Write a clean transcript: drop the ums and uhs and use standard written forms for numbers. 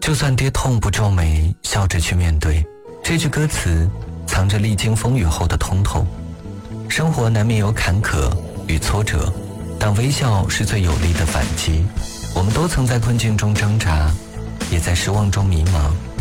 就算跌痛不皱眉，笑着去面对。这句歌词藏着历经风雨后的通透。生活难免有坎坷与挫折，但微笑是最有力的反击。我们都曾在困境中挣扎，也在失望中迷茫，